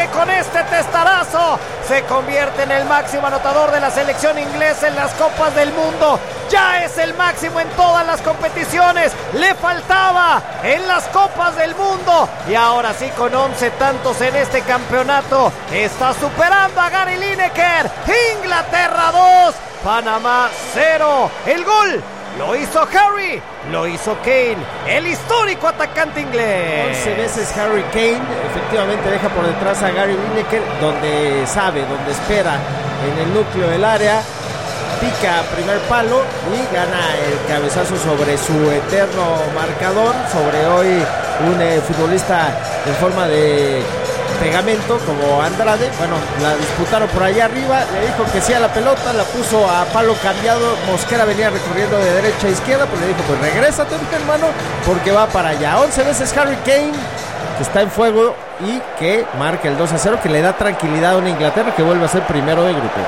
que con este testarazo se convierte en el máximo anotador de la selección inglesa en las Copas del Mundo. Ya es el máximo en todas las competiciones. Le faltaba en las Copas del Mundo. Y ahora sí, con 11 tantos en este campeonato, está superando a Gary Lineker. Inglaterra 2, Panamá 0. El gol lo hizo Harry, lo hizo Kane, el histórico atacante inglés. 11 veces Harry Kane, efectivamente deja por detrás a Gary Lineker, donde sabe, donde espera, en el núcleo del área, pica primer palo y gana el cabezazo sobre su eterno marcador, sobre hoy un futbolista en forma de pegamento como Andrade. Bueno, la disputaron por allá arriba, le dijo que sí a la pelota, la puso a palo cambiado. Mosquera venía recorriendo de derecha a izquierda, pues le dijo, pues regrésate, hermano, porque va para allá. 11 veces Harry Kane, que está en fuego y que marca el 2-0, que le da tranquilidad a una Inglaterra que vuelve a ser primero de grupo.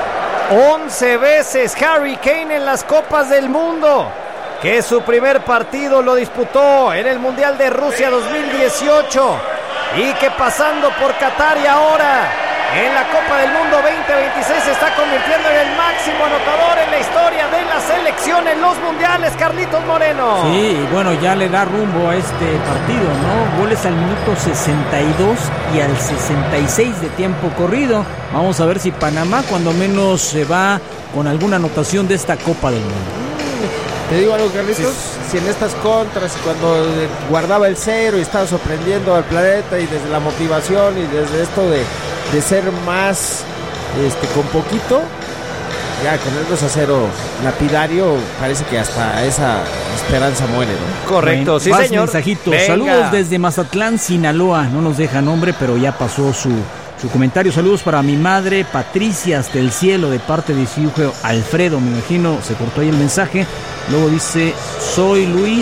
11 veces Harry Kane en las Copas del Mundo, que su primer partido lo disputó en el Mundial de Rusia 2018 y que pasando por Qatar y ahora en la Copa del Mundo 2026 se está convirtiendo en el máximo anotador en la historia de la selección en los mundiales. Carlitos Moreno. Sí, bueno, ya le da rumbo a este partido, ¿no? Goles al minuto 62 y al 66 de tiempo corrido. Vamos a ver si Panamá cuando menos se va con alguna anotación de esta Copa del Mundo. Te digo algo, Carlitos, sí. Si en estas contras, cuando guardaba el cero y estaba sorprendiendo al planeta, y desde la motivación y desde esto de ser más con poquito, ya con el 2-0 lapidario, parece que hasta esa esperanza muere, ¿no? Correcto, bueno, sí, más señor. Mensajito. Venga. Saludos desde Mazatlán, Sinaloa. No nos deja nombre, pero ya pasó su comentario. Saludos para mi madre Patricia hasta el cielo, de parte de su hijo Alfredo. Me imagino se cortó ahí el mensaje. Luego dice, soy Luis.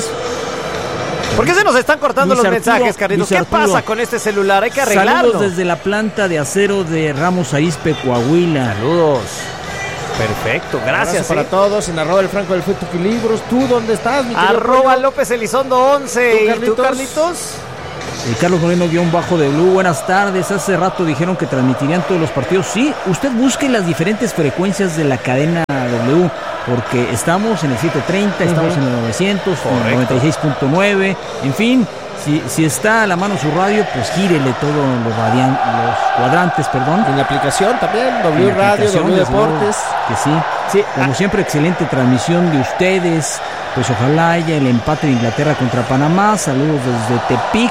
¿Por qué se nos están cortando Luis los Arturo, mensajes, Carlitos? ¿Qué pasa con este celular? Hay que arreglarlo. Saludos desde la planta de acero de Ramos Arizpe, Coahuila. Saludos. Perfecto, gracias. Para todos, en @el Franco del Futbolibros. ¿Tú dónde estás, mi querido @López Elizondo 11. ¿Y tú, Carlitos? Carlos Moreno _W, buenas tardes. Hace rato dijeron que transmitirían todos los partidos. Sí, usted busque las diferentes frecuencias de la cadena W, porque estamos en el 730, estamos en el 900, en el 96.9, en fin. Si está a la mano su radio, pues gírele todos los cuadrantes, perdón. En la aplicación también, W Radio, W Deportes. Que sí. Como siempre, excelente transmisión de ustedes. Pues ojalá haya el empate de Inglaterra contra Panamá. Saludos desde Tepic.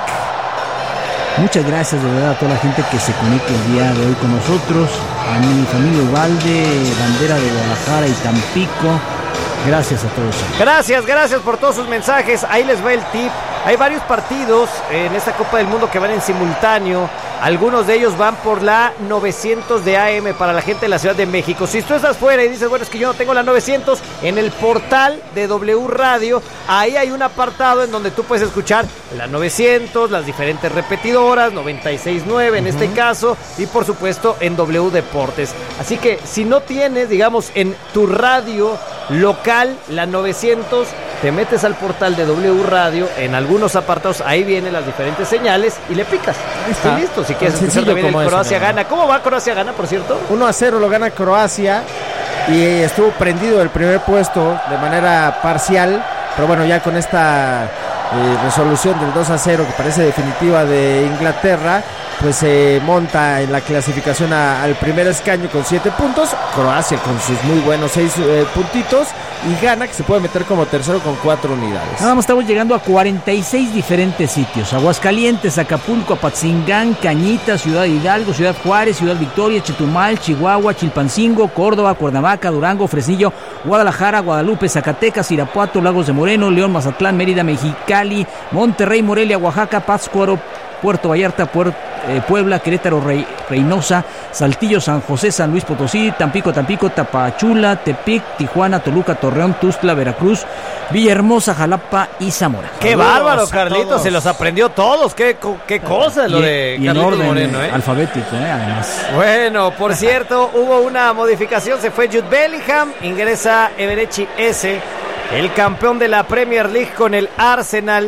Muchas gracias de verdad a toda la gente que se conecta el día de hoy con nosotros. A mi familia Ubalde, bandera de Guadalajara y Tampico. Gracias a todos. Gracias por todos sus mensajes. Ahí les va el tip. Hay varios partidos en esta Copa del Mundo que van en simultáneo. Algunos de ellos van por la 900 de AM para la gente de la Ciudad de México. Si tú estás fuera y dices, bueno, es que yo no tengo la 900, en el portal de W Radio, ahí hay un apartado en donde tú puedes escuchar la 900, las diferentes repetidoras, 96.9 en este caso, y por supuesto en W Deportes. Así que si no tienes, digamos, en tu radio local la 900, te metes al portal de W Radio, en algunos apartados ahí vienen las diferentes señales y le picas. Estoy listo. Si quieres escuchar también el Croacia gana. ¿Cómo va Croacia gana, por cierto? 1-0 lo gana Croacia y estuvo prendido el primer puesto de manera parcial, pero bueno, ya con esta resolución del 2-0 que parece definitiva de Inglaterra, pues se monta en la clasificación al primer escaño con 7 puntos. Croacia con sus muy buenos 6 puntitos y gana, que se puede meter como tercero con 4 unidades. Nada más estamos llegando a 46 diferentes sitios: Aguascalientes, Acapulco, Apatzingán, Cañitas, Ciudad Hidalgo, Ciudad Juárez, Ciudad Victoria, Chetumal, Chihuahua, Chilpancingo, Córdoba, Cuernavaca, Durango, Fresnillo, Guadalajara, Guadalupe, Zacatecas, Irapuato, Lagos de Moreno, León, Mazatlán, Mérida, Mexicali, Monterrey, Morelia, Oaxaca, Pátzcuaro, Puerto Vallarta, Puebla, Querétaro, Reynosa, Saltillo, San José, San Luis Potosí, Tampico, Tapachula, Tepic, Tijuana, Toluca, Torreón, Tuxtla, Veracruz, Villahermosa, Jalapa y Zamora. ¡Qué bárbaro, Carlitos! Se los aprendió todos. ¡Qué cosa lo de y Carlitos en orden Moreno! alfabético, además. Bueno, por cierto, hubo una modificación. Se fue Jude Bellingham, ingresa Eberechi Eze, el campeón de la Premier League con el Arsenal.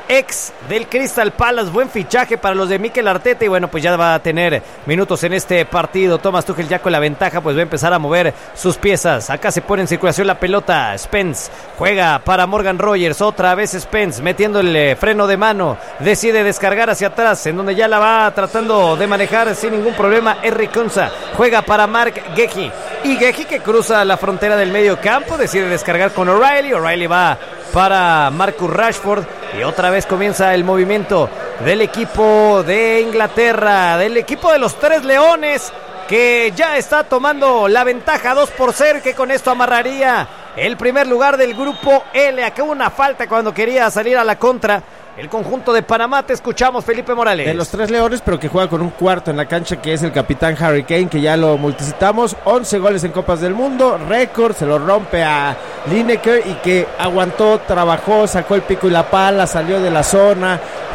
ex del Crystal Palace, buen fichaje para los de Mikel Arteta, y bueno, pues ya va a tener minutos en este partido. Thomas Tuchel ya con la ventaja, pues va a empezar a mover sus piezas. Acá se pone en circulación la pelota, Spence juega para Morgan Rogers, otra vez Spence metiendo el freno de mano, decide descargar hacia atrás, en donde ya la va tratando de manejar sin ningún problema Henry Konsa, juega para Mark Guehi, y Guehi, que cruza la frontera del medio campo, decide descargar con O'Reilly va para Marcus Rashford, y otra vez comienza el movimiento del equipo de Inglaterra, del equipo de los Tres Leones, que ya está tomando la ventaja 2-0, y que con esto amarraría el primer lugar del grupo L. Acá hubo una falta cuando quería salir a la contra el conjunto de Panamá. Te escuchamos, Felipe Morales. De los Tres Leones, pero que juega con un cuarto en la cancha, que es el capitán Harry Kane, que ya lo multicitamos, 11 goles en Copas del Mundo, récord, se lo rompe a Lineker, y que aguantó, trabajó, sacó el pico y la pala, salió de la zona,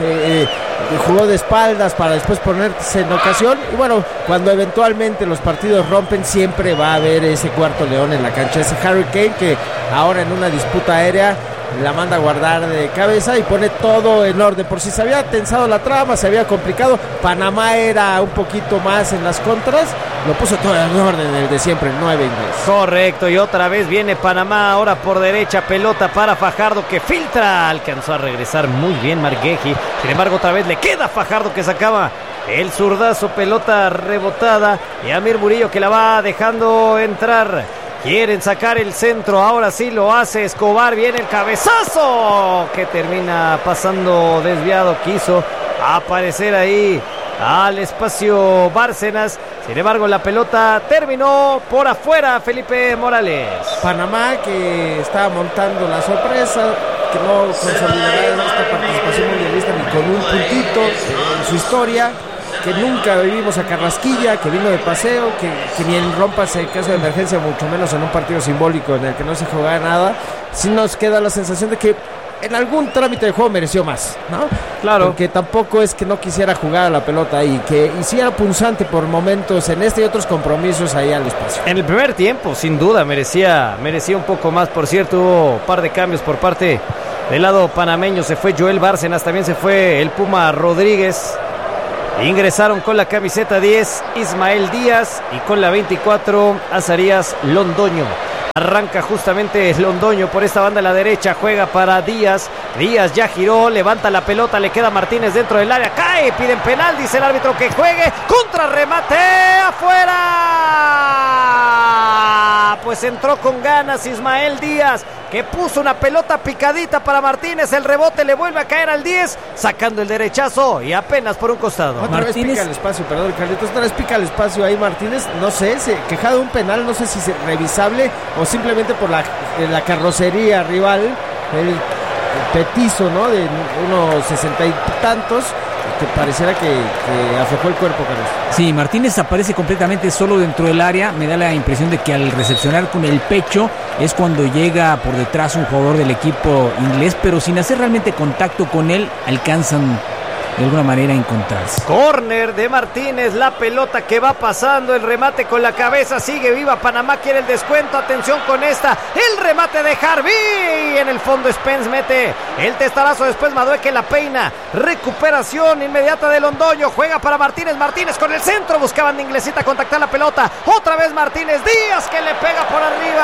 jugó de espaldas para después ponerse en ocasión, y bueno, cuando eventualmente los partidos rompen, siempre va a haber ese cuarto león en la cancha, ese Harry Kane, que ahora en una disputa aérea la manda a guardar de cabeza y pone todo en orden. Por si se había tensado la trama, se había complicado, Panamá era un poquito más en las contras, lo puso todo en orden, el de siempre, el 9 inglés. Correcto, y otra vez viene Panamá, ahora por derecha, pelota para Fajardo, que filtra, alcanzó a regresar muy bien Mark Guehi, sin embargo otra vez le queda a Fajardo, que sacaba el zurdazo, pelota rebotada, y Amir Murillo, que la va dejando entrar. Quieren sacar el centro, ahora sí lo hace Escobar, viene el cabezazo, que termina pasando desviado, quiso aparecer ahí al espacio Bárcenas, sin embargo la pelota terminó por afuera. Felipe Morales. Panamá, que está montando la sorpresa, que no consolidará esta participación mundialista ni con un puntito en su historia, que nunca vivimos a Carrasquilla, que vino de paseo, que ni en rompas en caso de emergencia, mucho menos en un partido simbólico en el que no se jugaba nada. Sí nos queda la sensación de que en algún trámite de juego mereció más, ¿no? Claro. Porque tampoco es que no quisiera jugar a la pelota ahí, que hiciera punzante por momentos en este y otros compromisos ahí al espacio. En el primer tiempo, sin duda, merecía un poco más. Por cierto, hubo un par de cambios por parte del lado panameño. Se fue Joel Bárcenas, también se fue el Puma Rodríguez. Ingresaron con la camiseta 10 Ismael Díaz y con la 24 Azarías Londoño. Arranca justamente Londoño por esta banda a la derecha, juega para Díaz. Díaz ya giró, levanta la pelota, le queda Martínez dentro del área, cae, piden penal, dice el árbitro que juegue, contrarremate, afuera. Pues entró con ganas Ismael Díaz, que puso una pelota picadita para Martínez, el rebote le vuelve a caer al 10, sacando el derechazo y apenas por un costado. Otra vez pica el espacio, perdón, Carlitos, otra vez pica el espacio ahí Martínez, no sé, se queja de un penal, no sé si es revisable o simplemente por la carrocería rival, el petizo, ¿no? De unos 60 y tantos, que pareciera que aflojó el cuerpo, Carlos. Sí, Martínez aparece completamente solo dentro del área. Me da la impresión de que al recepcionar con el pecho es cuando llega por detrás un jugador del equipo inglés, pero sin hacer realmente contacto con él, alcanzan de alguna manera a encontrarse. Córner de Martínez, la pelota que va pasando, el remate con la cabeza, sigue viva Panamá, quiere el descuento, atención con esta, el remate de Harvey, en el fondo Spence mete el testarazo, después Madueque la peina, recuperación inmediata de Londoño, juega para Martínez, Martínez con el centro, buscaban de Inglesita contactar la pelota, otra vez Martínez, Díaz que le pega por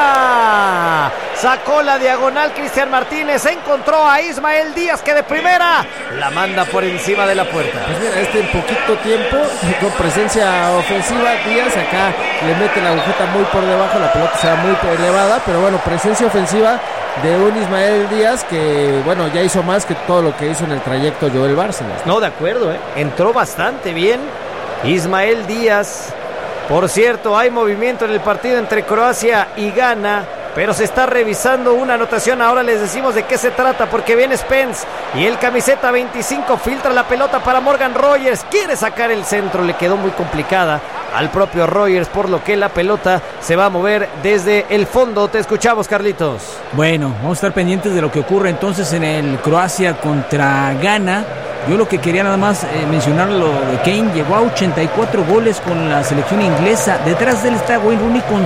arriba, sacó la diagonal Cristian Martínez, encontró a Ismael Díaz que de primera la manda por encima de la puerta. Pues mira, en poquito tiempo, con presencia ofensiva, Díaz acá le mete la agujeta muy por debajo, la pelota se va muy elevada, pero bueno, presencia ofensiva de un Ismael Díaz que, bueno, ya hizo más que todo lo que hizo en el trayecto Joel Bárcenas. No, de acuerdo, entró bastante bien Ismael Díaz. Por cierto, hay movimiento en el partido entre Croacia y Ghana, pero se está revisando una anotación. Ahora les decimos de qué se trata, porque viene Spence y el camiseta 25 filtra la pelota para Morgan Rogers, quiere sacar el centro, le quedó muy complicada al propio Rogers, por lo que la pelota se va a mover desde el fondo. Te escuchamos, Carlitos. Bueno, vamos a estar pendientes de lo que ocurre entonces en el Croacia contra Ghana. Yo lo que quería nada más mencionar lo de Kane, llegó a 84 goles con la selección inglesa, detrás de él está Wayne Rooney con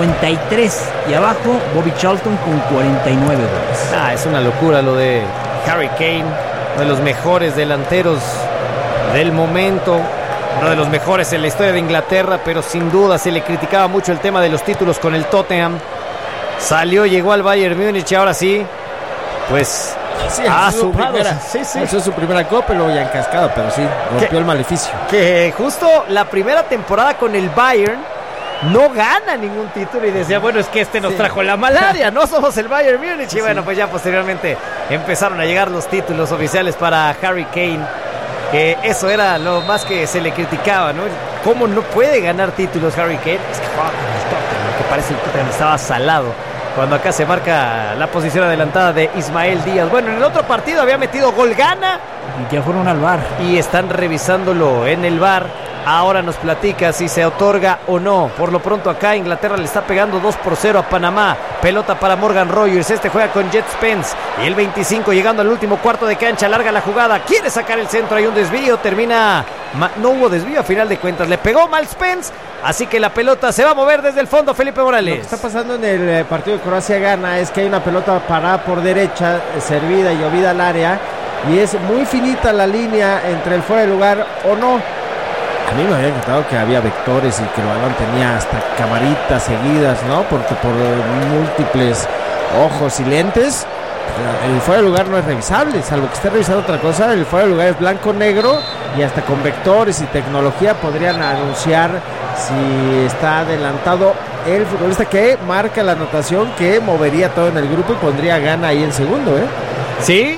53 y abajo Bobby Charlton con 49 goles. Es una locura lo de Harry Kane, uno de los mejores delanteros del momento, uno de los mejores en la historia de Inglaterra, pero sin duda se le criticaba mucho el tema de los títulos con el Tottenham. Salió, llegó al Bayern Múnich y ahora sí, pues ha sumado. Esa es su primera copa y luego ya en cascada, pero sí, rompió el maleficio. Que justo la primera temporada con el Bayern no gana ningún título y decía, bueno, es que este nos trajo la malaria, no somos el Bayern Múnich. Y bueno, pues ya posteriormente empezaron a llegar los títulos oficiales para Harry Kane, que eso era lo más que se le criticaba, ¿no? ¿Cómo no puede ganar títulos Harry Kane? Es que jugaba con el Tottenham, que parece el Tottenham estaba salado. Cuando acá se marca la posición adelantada de Ismael Díaz. Bueno, en el otro partido había metido gol Ghana. Y ya fueron al VAR. Y están revisándolo en el VAR. Ahora nos platica si se otorga o no. Por lo pronto acá Inglaterra le está pegando 2-0 a Panamá. Pelota para Morgan Rogers. Este juega con Jet Spence. Y el 25 llegando al último cuarto de cancha. Larga la jugada. Quiere sacar el centro. Hay un desvío. Termina. No hubo desvío a final de cuentas. Le pegó mal Spence. Así que la pelota se va a mover desde el fondo, Felipe Morales. Lo que está pasando en el partido de Croacia-Ghana es que hay una pelota parada por derecha, servida y llovida al área. Y es muy finita la línea entre el fuera de lugar o no. A mí me había encantado que había vectores y que el balón tenía hasta camaritas seguidas, ¿no? Porque por múltiples ojos y lentes, el fuera de lugar no es revisable, salvo que esté revisando otra cosa. El fuera de lugar es blanco-negro y hasta con vectores y tecnología podrían anunciar si está adelantado el futbolista que marca la anotación, que movería todo en el grupo y pondría Ghana ahí en segundo, ¿eh? Sí.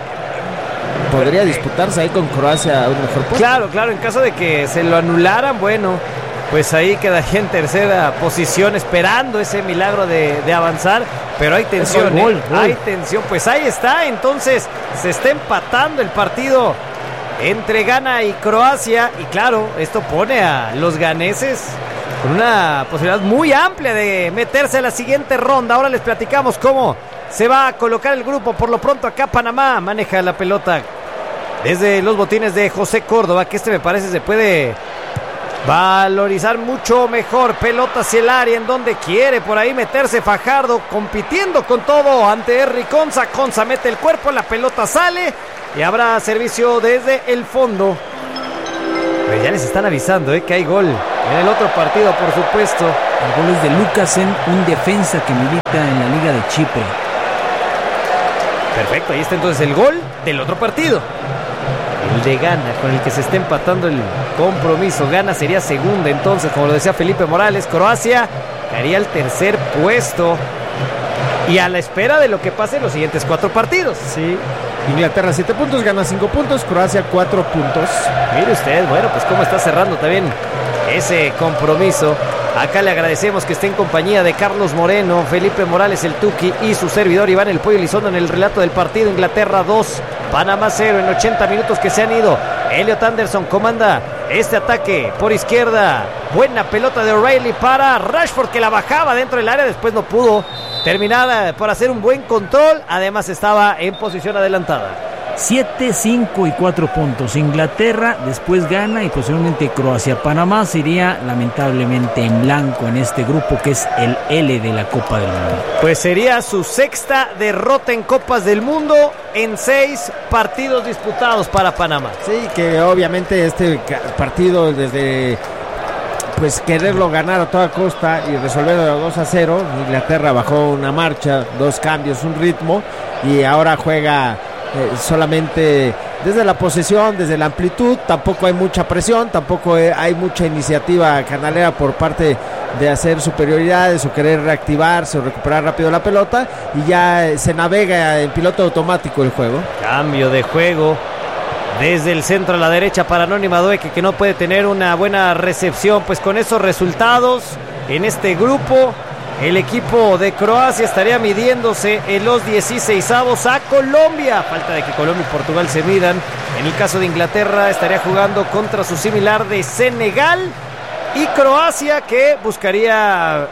Podría disputarse ahí con Croacia un mejor puesto. Claro, en caso de que se lo anularan, bueno, pues ahí quedaría en tercera posición esperando ese milagro de avanzar, pero hay tensión, gol. Hay tensión, pues ahí está, entonces se está empatando el partido entre Ghana y Croacia, y claro, esto pone a los ganeses con una posibilidad muy amplia de meterse a la siguiente ronda. Ahora les platicamos cómo se va a colocar el grupo. Por lo pronto acá Panamá maneja la pelota desde los botines de José Córdoba, que me parece se puede valorizar mucho mejor. Pelota hacia el área en donde quiere por ahí meterse Fajardo, compitiendo con todo ante Henry Konsa. Konsa mete el cuerpo, la pelota sale y habrá servicio desde el fondo. Pero ya les están avisando que hay gol en el otro partido, por supuesto. El gol es de Lukasen, un defensa que milita en la Liga de Chipre. Perfecto, ahí está entonces el gol del otro partido. El de Ghana, con el que se está empatando el compromiso. Ghana sería segunda, entonces, como lo decía Felipe Morales. Croacia caería al tercer puesto. Y a la espera de lo que pase en los siguientes 4 partidos. Sí. Inglaterra 7 puntos, Ghana 5 puntos, Croacia 4 puntos. Mire usted, bueno, pues cómo está cerrando también ese compromiso. Acá le agradecemos que esté en compañía de Carlos Moreno, Felipe Morales, el Tuki, y su servidor Iván El Pollo Elizondo en el relato del partido. Inglaterra 2, Panamá 0 en 80 minutos que se han ido. Elliot Anderson comanda este ataque por izquierda. Buena pelota de O'Reilly para Rashford, que la bajaba dentro del área, después no pudo terminar por hacer un buen control. Además estaba en posición adelantada. 7, 5 y 4 puntos. Inglaterra, después Ghana y posiblemente Croacia. Panamá sería lamentablemente en blanco en este grupo, que es el L de la Copa del Mundo. Pues sería su 6ª derrota en Copas del Mundo en 6 partidos disputados para Panamá. Sí, que obviamente este partido desde pues quererlo ganar a toda costa y resolverlo 2-0, Inglaterra bajó una marcha, 2 cambios, un ritmo, y ahora juega solamente desde la posesión, desde la amplitud. Tampoco hay mucha presión, tampoco hay mucha iniciativa canalera por parte de hacer superioridades o querer reactivarse o recuperar rápido la pelota, y ya se navega en piloto automático el juego. Cambio de juego desde el centro a la derecha para Noni Madueke, que no puede tener una buena recepción. Pues con esos resultados en este grupo, el equipo de Croacia estaría midiéndose en los 16avos a Colombia. Falta de que Colombia y Portugal se midan. En el caso de Inglaterra estaría jugando contra su similar de Senegal. Y Croacia que buscaría,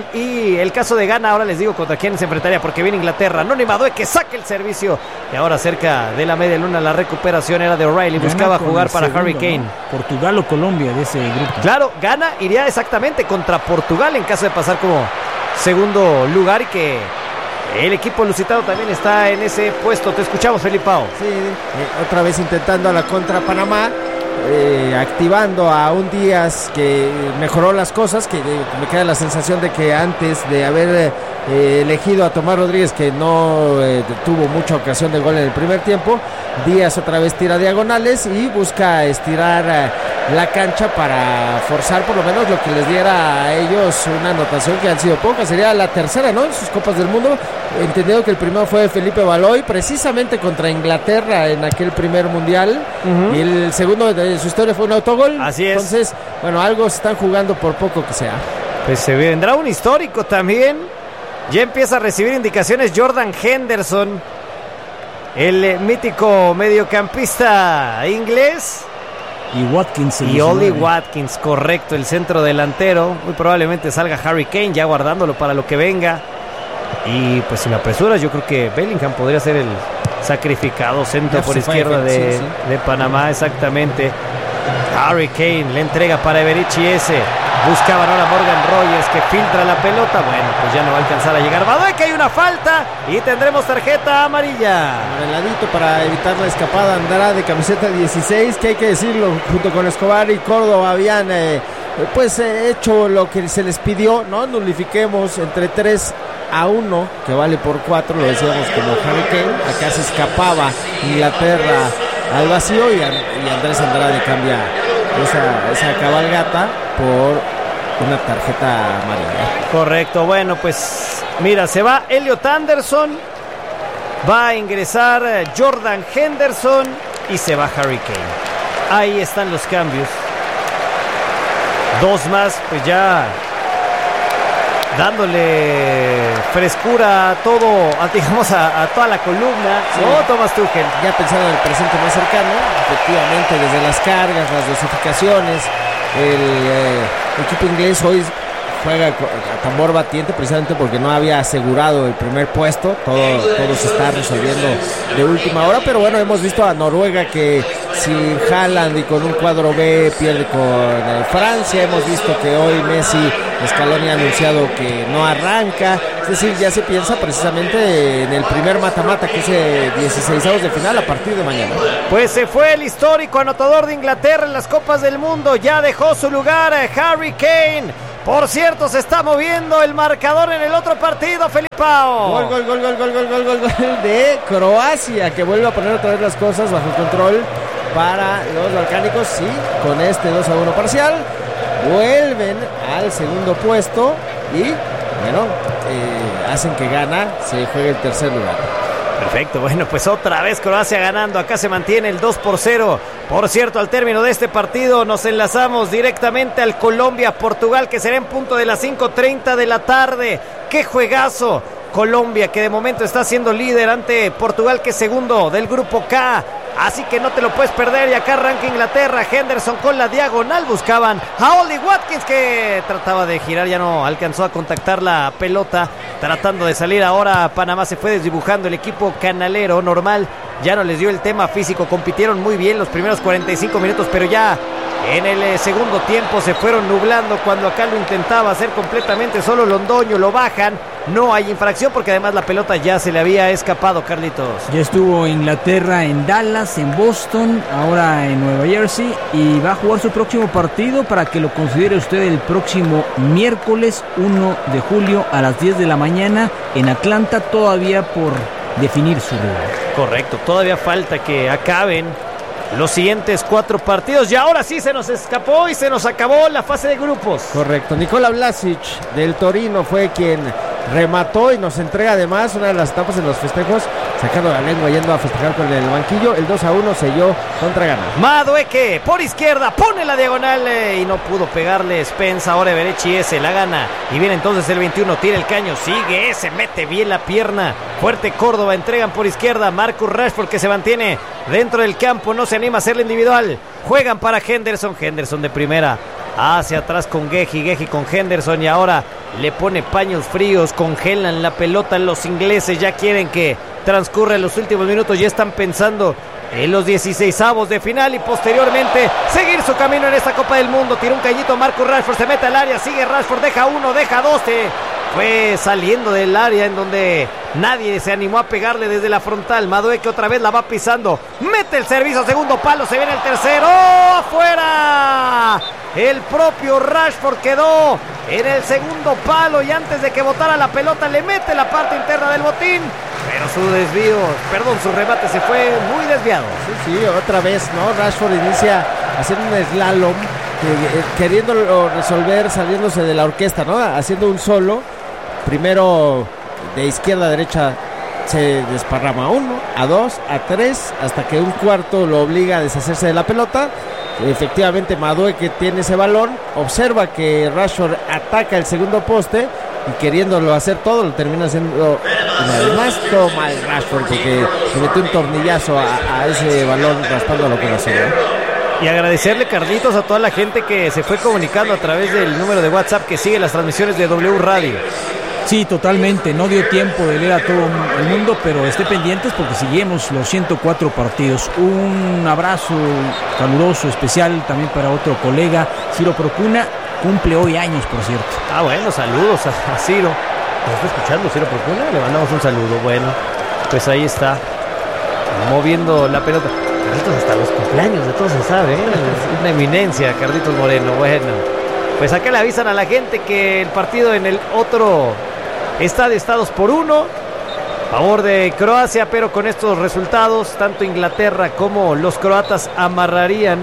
y el caso de Ghana, ahora les digo contra quién se enfrentaría, porque viene Inglaterra. Noni Madueke que saque el servicio. Y ahora cerca de la media luna la recuperación era de O'Reilly. Buscaba jugar para Harry Kane, ¿no? Portugal o Colombia de ese grupo. Claro, Ghana iría exactamente contra Portugal en caso de pasar como segundo lugar, y que El equipo lusitano también está en ese puesto. Te escuchamos, Felipao. Sí, otra vez intentando a la contra Panamá, activando a un Díaz que mejoró las cosas, que me queda la sensación de que antes de haber elegido a Tomás Rodríguez, que no tuvo mucha ocasión de gol en el primer tiempo, Díaz otra vez tira diagonales y busca estirar la cancha para forzar por lo menos lo que les diera a ellos una anotación, que han sido pocas, sería la tercera, ¿no?, en sus Copas del Mundo, entendido que el primero fue Felipe Baloy, precisamente contra Inglaterra en aquel primer mundial, y el segundo de su historia fue un autogol. Así es. Entonces, bueno, algo se están jugando por poco que sea. Pues se vendrá un histórico también. Ya empieza a recibir indicaciones Jordan Henderson, el mítico mediocampista inglés. Y Watkins. Y Oli Watkins, correcto, el centro delantero. Muy probablemente salga Harry Kane, ya guardándolo para lo que venga. Y pues si me apresuras, yo creo que Bellingham podría ser el sacrificado centro por izquierda de Panamá, exactamente. Harry Kane le entrega para Eberici ese. Buscaban ahora Morgan Rogers, que filtra la pelota. Bueno, pues ya no va a alcanzar a llegar. Madueque, hay una falta y tendremos tarjeta amarilla. Reladito para evitar la escapada. Andrade, camiseta 16, que hay que decirlo, junto con Escobar y Córdoba habían hecho lo que se les pidió, ¿no? Nulifiquemos entre 3-1, que vale por 4, lo decíamos como Harry Kane. Acá se escapaba Inglaterra al vacío y Andrés Andrade cambia esa cabalgata por una tarjeta amarilla. Correcto, bueno, pues mira, se va Elliot Anderson, va a ingresar Jordan Henderson y se va Harry Kane. Ahí están los cambios. Dos más, pues ya dándole frescura a todo, a toda la columna. Sí. ¿No, Thomas Tuchel? Ya pensando en el presente más cercano, efectivamente, desde las cargas, las dosificaciones, el equipo inglés hoy juega a tambor batiente precisamente porque no había asegurado el primer puesto. Todo se está resolviendo de última hora, pero bueno, hemos visto a Noruega que sin Haaland y con un cuadro B pierde con Francia. Hemos visto que hoy Messi, Scaloni ha anunciado que no arranca. Es decir, ya se piensa precisamente en el primer mata-mata, que es 16avos de final a partir de mañana. Pues se fue el histórico anotador de Inglaterra en las Copas del Mundo. Ya dejó su lugar Harry Kane. Por cierto, se está moviendo el marcador en el otro partido, Felipao. Gol de Croacia, que vuelve a poner otra vez las cosas bajo control para los balcánicos. Sí, con este 2-1 parcial vuelven al segundo puesto y bueno, hacen que se juegue el tercer lugar. Perfecto, bueno, pues otra vez Croacia ganando. Acá se mantiene el 2-0. Por cierto, al término de este partido nos enlazamos directamente al Colombia-Portugal, que será en punto de las 5:30 de la tarde. ¡Qué juegazo! Colombia, que de momento está siendo líder ante Portugal, que es segundo del grupo K. Así que no te lo puedes perder. Y acá arranca Inglaterra. Henderson con la diagonal. Buscaban a Oli Watkins, que trataba de girar. Ya no alcanzó a contactar la pelota. Tratando de salir ahora. Panamá se fue desdibujando el equipo canalero. Normal, ya no les dio el tema físico. Compitieron muy bien los primeros 45 minutos. Pero ya en el segundo tiempo se fueron nublando. Cuando acá lo intentaba hacer completamente solo Londoño. Lo bajan. No hay infracción porque además la pelota ya se le había escapado, Carlitos. Ya estuvo Inglaterra en Dallas, en Boston, ahora en Nueva Jersey, y va a jugar su próximo partido para que lo considere usted el próximo miércoles 1 de julio a las 10 de la mañana en Atlanta, todavía por definir su lugar. Correcto, todavía falta que acaben los siguientes 4 partidos y ahora sí se nos escapó y se nos acabó la fase de grupos. Correcto, Nikola Vlasic del Torino fue quien remató y nos entrega además una de las etapas en los festejos, sacando la lengua yendo a festejar con el banquillo. El 2-1 selló contra Ghana. Madueque por izquierda pone la diagonal y no pudo pegarle Spence. Ahora Eberici ese la gana y viene entonces el 21, tira el caño, sigue ese, mete bien la pierna, fuerte Córdoba, entregan por izquierda Marcus Rashford, que se mantiene dentro del campo, no se anima a hacerle individual, juegan para Henderson de primera hacia atrás con Geji con Henderson y ahora le pone paños fríos, congelan la pelota. Los ingleses ya quieren que transcurra los últimos minutos, ya están pensando en los 16avos de final y posteriormente seguir su camino en esta Copa del Mundo. Tira un cañito Marcus Rashford, se mete al área, sigue Rashford, deja uno, deja dos, fue saliendo del área en donde Nadie se animó a pegarle desde la frontal. Madueque otra vez la va pisando. Mete el servicio, segundo palo, se viene el tercero. ¡Afuera! El propio Rashford quedó en el segundo palo y antes de que botara la pelota le mete la parte interna del botín. Pero su remate se fue muy desviado. Sí, otra vez, ¿no? Rashford inicia haciendo un slalom, queriéndolo resolver, saliéndose de la orquesta, ¿no? Haciendo un solo. Primero de izquierda a derecha se desparrama a 1, a 2, a 3, hasta que un cuarto lo obliga a deshacerse de la pelota. Efectivamente, Madueque tiene ese balón, observa que Rashford ataca el segundo poste y queriéndolo hacer todo, lo termina haciendo una vez más. Toma el Rashford porque le metió un tornillazo a ese balón, raspándolo con la suya. Y agradecerle, Carlitos, a toda la gente que se fue comunicando a través del número de WhatsApp que sigue las transmisiones de W Radio. Sí, totalmente, no dio tiempo de leer a todo el mundo, pero esté pendientes porque seguimos los 104 partidos. Un abrazo caluroso, especial también para otro colega, Ciro Procuna, cumple hoy años, por cierto. Bueno, saludos a Ciro. ¿Nos está escuchando Ciro Procuna? Le mandamos un saludo. Bueno, pues ahí está, moviendo la pelota. Carlitos, hasta los cumpleaños de todos se sabe, ¿eh? Es una eminencia, Carlitos Moreno. Bueno, pues acá le avisan a la gente que el partido en el otro estadio está 2-1 a favor de Croacia, pero con estos resultados tanto Inglaterra como los croatas amarrarían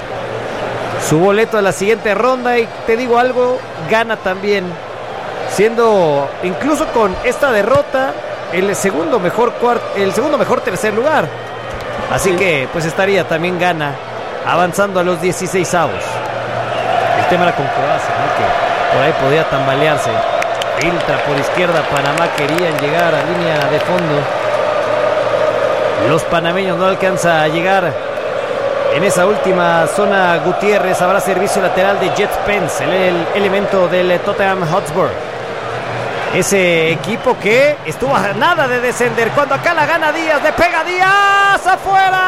su boleto a la siguiente ronda. Y te digo algo, gana también, siendo incluso con esta derrota el segundo mejor tercer lugar. Así que pues estaría también gana avanzando a los 16avos. El tema era con Croacia, ¿no? Que por ahí podía tambalearse. Filtra por izquierda, Panamá querían llegar a línea de fondo. Los panameños no alcanza a llegar. En esa última zona Gutiérrez, habrá servicio lateral de Jet Spence, el elemento del Tottenham Hotspur. Ese equipo que estuvo a nada de descender. Cuando acá la gana Díaz, le pega Díaz, afuera.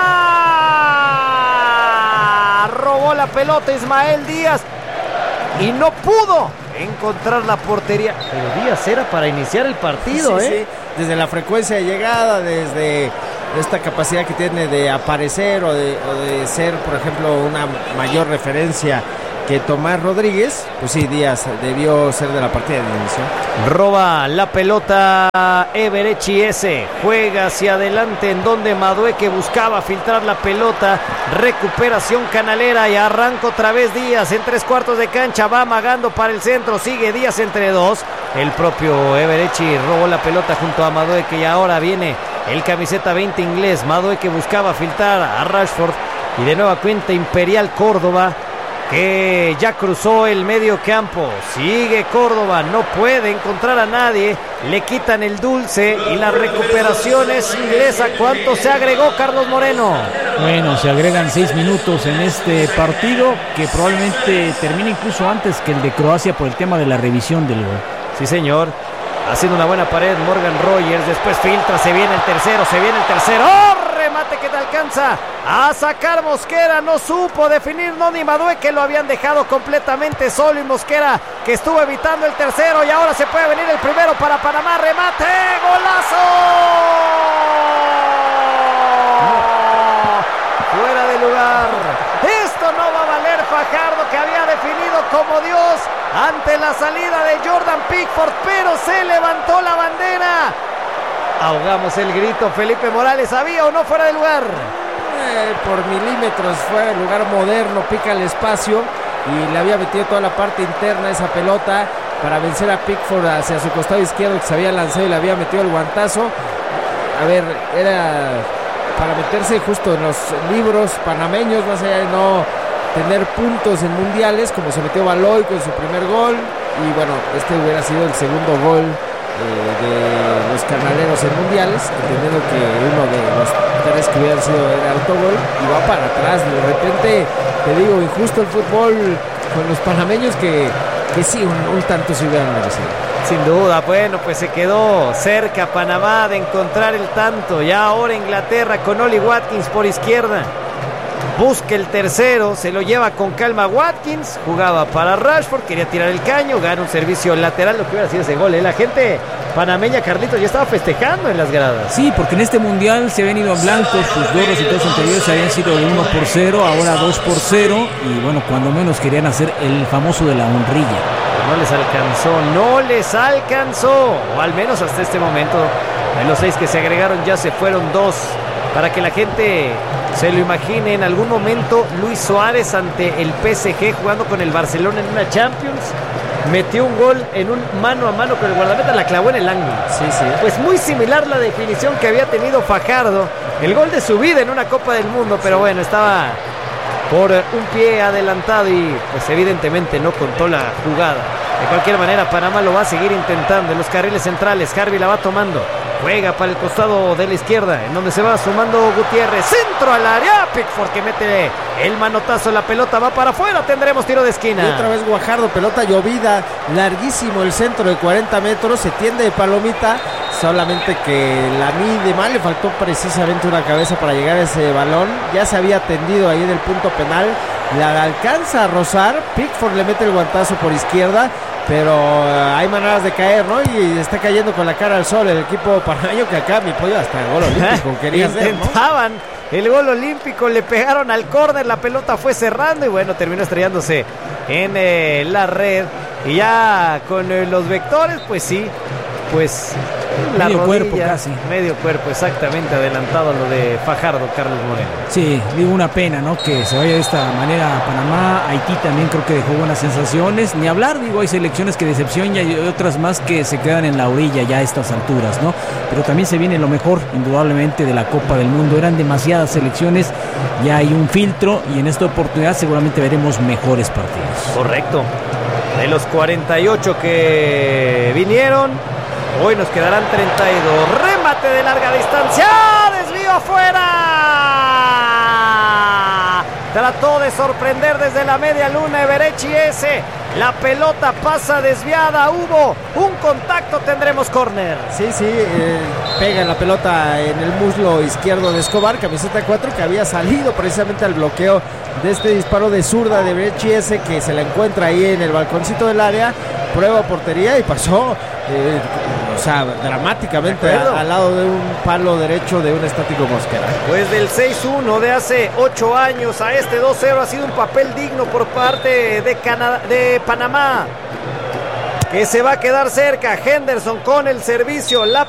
Robó la pelota Ismael Díaz y no pudo encontrar la portería. Pero Díaz era para iniciar el partido, sí. Desde la frecuencia de llegada, desde esta capacidad que tiene de aparecer o de ser, por ejemplo, una mayor referencia que Tomás Rodríguez, pues sí, Díaz debió ser de la partida de inicio. Roba la pelota Everechi ese, juega hacia adelante en donde Madueque buscaba filtrar la pelota, recuperación canalera y arranca otra vez Díaz en 3/4 de cancha, va amagando para el centro, sigue Díaz entre dos, el propio Everechi robó la pelota junto a Madueque y ahora viene el camiseta 20 inglés. Madueque buscaba filtrar a Rashford y de nueva cuenta Imperial Córdoba, que ya cruzó el medio campo. Sigue Córdoba, no puede encontrar a nadie, le quitan el dulce y la recuperación es inglesa. ¿Cuánto se agregó, Carlos Moreno? Bueno, se agregan 6 minutos en este partido que probablemente termine incluso antes que el de Croacia por el tema de la revisión del gol. Sí, señor, haciendo una buena pared Morgan Rogers, después filtra, se viene el tercero, ¡oh! Remate que te alcanza a sacar Mosquera, no supo definir, no, ni Madueque, lo habían dejado completamente solo y Mosquera que estuvo evitando el tercero y ahora se puede venir el primero para Panamá, remate, golazo, fuera de lugar. Esto no va a valer. Fajardo, que había definido como Dios ante la salida de Jordan Pickford, pero se levantó la bandera. Ahogamos el grito. Felipe Morales, ¿había o no fuera de lugar? Por milímetros fuera de lugar. Moderno pica el espacio y le había metido toda la parte interna esa pelota para vencer a Pickford hacia su costado izquierdo, que se había lanzado y le había metido el guantazo. A ver, era para meterse justo en los libros panameños, más allá de no tener puntos en mundiales, como se metió Baloy con su primer gol, y bueno, este hubiera sido el segundo gol de los canaleros en mundiales, entendiendo que uno de los tres que hubieran sido era autogol, y va para atrás. De repente, te digo, injusto el fútbol con los panameños, que sí, un tanto se hubieran merecido. Sin duda. Bueno, pues se quedó cerca Panamá de encontrar el tanto. Ya ahora Inglaterra con Oli Watkins por izquierda. busca el tercero, se lo lleva con calma Watkins, jugaba para Rashford, quería tirar el caño, gana un servicio lateral, lo que hubiera sido ese gol. La gente panameña, Carlitos, ya estaba festejando en las gradas. Sí, porque en este mundial se habían ido en blanco, sus dos resultados anteriores habían sido de 1-0, ahora 2-0, y bueno, cuando menos querían hacer el famoso de la honrilla. No les alcanzó, o al menos hasta este momento. De los 6 que se agregaron ya se fueron 2. Para que la gente se lo imagine, en algún momento Luis Suárez ante el PSG jugando con el Barcelona en una Champions, metió un gol en un mano a mano con el guardameta, la clavó en el ángulo. Sí. Pues muy similar la definición que había tenido Fajardo, el gol de su vida en una Copa del Mundo, pero bueno, estaba por un pie adelantado y pues evidentemente no contó la jugada. De cualquier manera, Panamá lo va a seguir intentando en los carriles centrales. Harvey la va tomando, juega para el costado de la izquierda, en donde se va sumando Gutiérrez, centro al área, Pickford que mete el manotazo, la pelota va para afuera, tendremos tiro de esquina. Y otra vez Guajardo, pelota llovida, larguísimo el centro de 40 metros, se tiende de palomita, solamente que la mide mal, le faltó precisamente una cabeza para llegar a ese balón, ya se había tendido ahí en el punto penal, la alcanza a rozar, Pickford le mete el guantazo por izquierda, pero hay maneras de caer, ¿no? Y está cayendo con la cara al sol el equipo panameño, que acá mi pollo hasta el gol olímpico quería hacer, ¿no? Intentaban el gol olímpico, le pegaron al córner, la pelota fue cerrando y bueno, terminó estrellándose en la red. Y ya con los vectores, pues sí, pues la medio rodilla, cuerpo casi. Medio cuerpo, exactamente, adelantado lo de Fajardo, Carlos Moreno. Sí, digo, una pena, ¿no? Que se vaya de esta manera a Panamá. Haití también creo que dejó buenas sensaciones. Ni hablar, digo, hay selecciones que decepcionan y hay otras más que se quedan en la orilla ya a estas alturas, ¿no? Pero también se viene lo mejor, indudablemente, de la Copa del Mundo. Eran demasiadas selecciones, ya hay un filtro y en esta oportunidad seguramente veremos mejores partidos. Correcto. De los 48 que vinieron, hoy nos quedarán 32. Remate de larga distancia. Desvío afuera. Trató de sorprender desde la media luna Eberechi ese. La pelota pasa desviada. Hubo un contacto. Tendremos córner. Sí, pega la pelota en el muslo izquierdo de Escobar, camiseta 4, que había salido precisamente al bloqueo de este disparo de zurda de Eberechi ese, que se la encuentra ahí en el balconcito del área. Prueba portería y pasó dramáticamente al lado de un palo derecho de un estático Mosquera. Pues del 6-1 de hace 8 años a este 2-0 ha sido un papel digno por parte de Panamá, que se va a quedar cerca. Henderson con el servicio, la